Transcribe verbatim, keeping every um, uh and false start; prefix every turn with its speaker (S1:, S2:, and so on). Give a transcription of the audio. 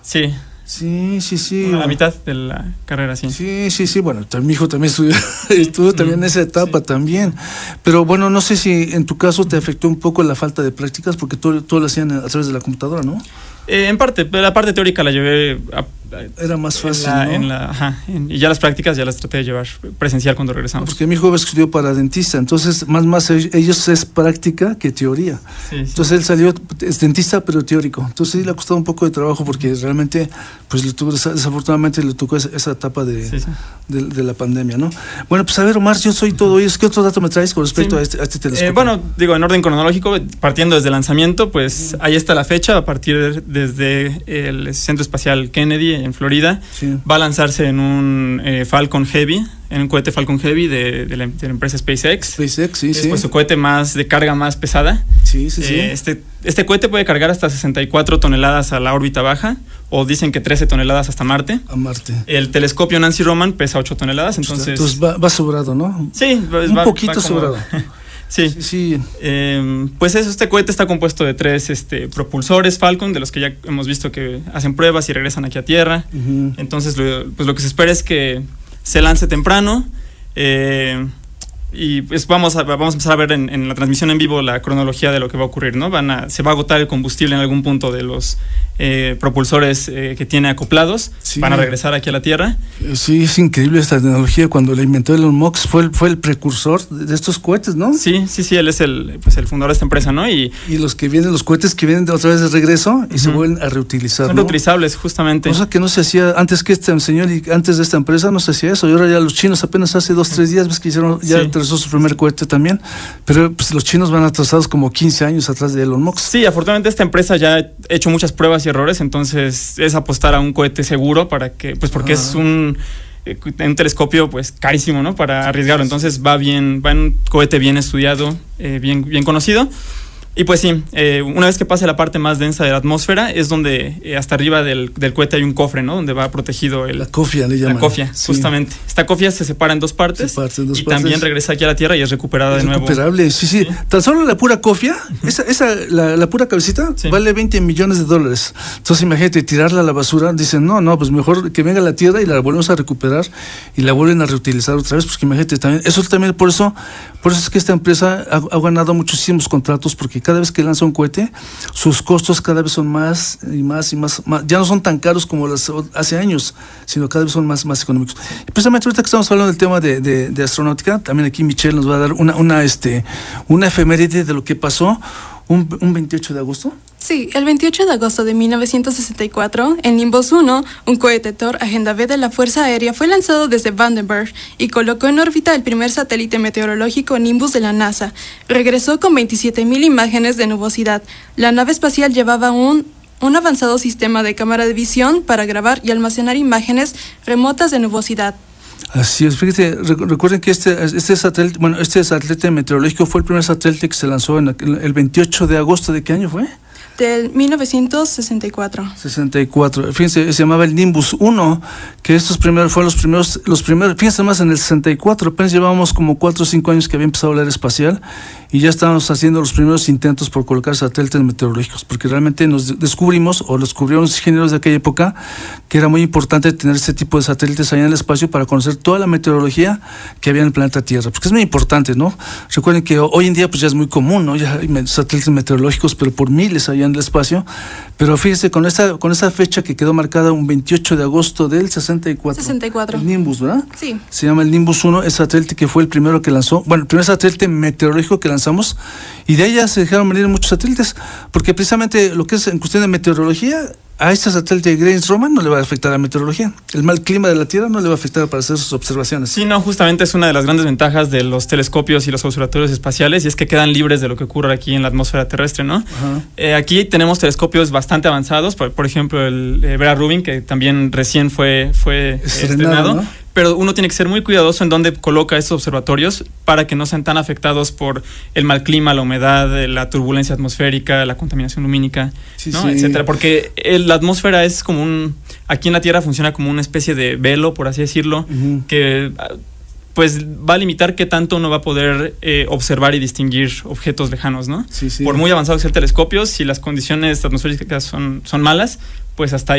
S1: Sí.
S2: Sí, sí, sí.
S1: A la mitad de la carrera, sí.
S2: Sí, sí, sí. Bueno, mi hijo también estudió, estuvo también en esa etapa sí. también. Pero bueno, no sé si en tu caso te afectó un poco la falta de prácticas, porque todo, todo lo hacían a través de la computadora, ¿no?
S1: Eh, en parte, pero la parte teórica la llevé a,
S2: era más fácil,
S1: en la,
S2: ¿no?
S1: En la, ajá, en, y ya las prácticas ya las traté de llevar presencial cuando regresamos.
S2: Porque mi hijo estudió para dentista, entonces más más ellos es práctica que teoría. Sí, sí. Entonces él salió, es dentista pero teórico. Entonces sí le ha costado un poco de trabajo porque realmente, pues le tuvo, desafortunadamente le tocó esa, esa etapa de, sí, sí. De, de la pandemia, ¿no? Bueno, pues a ver, Omar, yo soy todo ello. ¿Qué otro dato me traes con respecto sí. a, este, a este telescopio?
S1: Eh, bueno, digo, en orden cronológico, partiendo desde el lanzamiento, pues ahí está la fecha, a partir de, desde el Centro Espacial Kennedy en Florida. Sí. Va a lanzarse en un eh, Falcon Heavy, en un cohete Falcon Heavy de, de, la, de la empresa SpaceX.
S2: SpaceX, sí,
S1: es
S2: sí.
S1: Pues su cohete más de carga más pesada.
S2: Sí, sí, eh, sí.
S1: Este, este cohete puede cargar hasta sesenta y cuatro toneladas a la órbita baja, o dicen que trece toneladas hasta Marte.
S2: A Marte.
S1: El telescopio Nancy Roman pesa ocho toneladas, entonces...
S2: Entonces va, va sobrado, ¿no?
S1: Sí, va,
S2: un
S1: va,
S2: poquito
S1: va como,
S2: sobrado.
S1: Sí,
S2: sí, sí.
S1: Eh, pues eso, este cohete está compuesto de tres este, propulsores Falcon, de los que ya hemos visto que hacen pruebas y regresan aquí a Tierra. Uh-huh. Entonces, lo, pues lo que se espera es que se lance temprano. Eh, y pues vamos a, vamos a empezar a ver en, en la transmisión en vivo la cronología de lo que va a ocurrir, ¿no? Van a, se va a agotar el combustible en algún punto de los eh, propulsores eh, que tiene acoplados. Sí. Van a regresar aquí a la Tierra.
S2: Sí, es increíble esta tecnología. Cuando la inventó Elon Musk fue el, fue el precursor de estos cohetes, ¿no?
S1: Sí, sí, sí, él es el, pues, el fundador de esta empresa, ¿no? Y,
S2: y los que vienen, los cohetes que vienen de otra vez de regreso y uh-huh. se vuelven a reutilizar,
S1: son
S2: ¿no?
S1: reutilizables, justamente.
S2: Cosa que no se hacía antes que este señor y antes de esta empresa no se hacía eso. Y ahora ya los chinos apenas hace dos, tres días ves que hicieron, ya sí. aterrizó su primer cohete también, pero pues los chinos van atrasados como quince años atrás de Elon Musk.
S1: Sí, afortunadamente esta empresa ya ha hecho muchas pruebas y errores, entonces es apostar a un cohete seguro para que, pues porque ah. es un, un telescopio pues carísimo, ¿no? Para arriesgarlo, entonces va bien, va en un cohete bien estudiado, eh, bien, bien conocido. Y pues sí, eh, una vez que pase la parte más densa de la atmósfera es donde eh, hasta arriba del, del cohete hay un cofre, ¿no? Donde va protegido el...
S2: La cofia le llaman.
S1: La cofia, sí. justamente. Esta cofia se separa en dos partes,
S2: en dos
S1: y
S2: partes.
S1: También regresa aquí a la Tierra y es recuperada
S2: es
S1: de nuevo.
S2: Recuperable, sí, sí, sí. Tan solo la pura cofia, uh-huh. esa, esa, la, la pura cabecita sí. vale veinte millones de dólares. Entonces imagínate, tirarla a la basura, dicen, no, no, pues mejor que venga a la Tierra y la volvemos a recuperar y la vuelven a reutilizar otra vez, porque imagínate también, eso también, por eso, por eso es que esta empresa ha, ha ganado muchísimos contratos, porque cada vez que lanza un cohete, sus costos cada vez son más y más y más, más ya no son tan caros como las hace años, sino cada vez son más, más económicos. Y precisamente ahorita que estamos hablando del tema de, de, de astronáutica, también aquí Michelle nos va a dar una, una, este, una efeméride de lo que pasó un, un veintiocho de agosto.
S3: Sí, el veintiocho de agosto de mil novecientos sesenta y cuatro, el Nimbus uno, un cohete Thor Agenda B de la Fuerza Aérea, fue lanzado desde Vandenberg y colocó en órbita el primer satélite meteorológico Nimbus de la NASA. Regresó con veintisiete mil imágenes de nubosidad. La nave espacial llevaba un, un avanzado sistema de cámara de visión para grabar y almacenar imágenes remotas de nubosidad.
S2: Así es, fíjate, recuerden que este, este satélite, bueno, este satélite meteorológico fue el primer satélite que se lanzó en el veintiocho de agosto, ¿de qué año fue?
S3: Del mil novecientos sesenta y cuatro.
S2: sesenta y cuatro. Fíjense, se llamaba el Nimbus uno, que estos primeros fueron los primeros, los primeros, fíjense más en el sesenta y cuatro, apenas llevábamos como cuatro o cinco años que había empezado la era espacial y ya estábamos haciendo los primeros intentos por colocar satélites meteorológicos, porque realmente nos descubrimos, o los descubrieron los ingenieros de aquella época, que era muy importante tener este tipo de satélites allá en el espacio para conocer toda la meteorología que había en el planeta Tierra, porque es muy importante, ¿no? Recuerden que hoy en día pues ya es muy común, ¿no? Ya hay satélites meteorológicos, pero por miles allá en el espacio, pero fíjese, con esta, con esa fecha que quedó marcada un veintiocho de agosto del sesenta y cuatro.
S3: sesenta y cuatro.
S2: El Nimbus, ¿verdad?
S3: Sí.
S2: Se llama el Nimbus uno, el satélite que fue el primero que lanzó, bueno, el primer satélite meteorológico que lanzamos, y de ahí ya se dejaron venir muchos satélites, porque precisamente lo que es en cuestión de meteorología, a este satélite de Grace Roman no le va a afectar la meteorología. El mal clima de la Tierra no le va a afectar para hacer sus observaciones.
S1: Sí, no, justamente es una de las grandes ventajas de los telescopios y los observatorios espaciales, y es que quedan libres de lo que ocurre aquí en la atmósfera terrestre, ¿no? Eh, aquí tenemos telescopios bastante avanzados, por, por ejemplo el eh, Vera Rubin, que también recién fue, fue estrenado, estrenado ¿no? Pero uno tiene que ser muy cuidadoso en dónde coloca estos observatorios para que no sean tan afectados por el mal clima, la humedad, la turbulencia atmosférica, la contaminación lumínica, sí, ¿no? Sí. etcétera. Porque el, la atmósfera es como un... Aquí en la Tierra funciona como una especie de velo, por así decirlo, uh-huh. que pues va a limitar qué tanto uno va a poder eh, observar y distinguir objetos lejanos, ¿no?
S2: Sí, sí.
S1: Por muy avanzado que sea el telescopio, si las condiciones atmosféricas son, son malas, pues hasta ahí